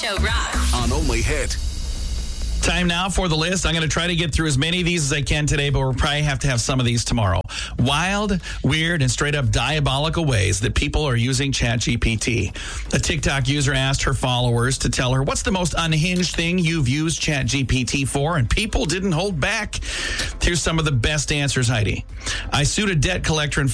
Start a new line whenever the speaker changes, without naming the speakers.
Show rocks.
On Only Hit.
Time now for the list. I'm going to try to get through as many of these as I can today, but we'll probably have to have some of these tomorrow. Wild, weird, and straight up diabolical ways that people are using ChatGPT. A TikTok user asked her followers to tell her, what's the most unhinged thing you've used ChatGPT for? And people didn't hold back. Here's some of the best answers, Heidi. I sued a debt collector and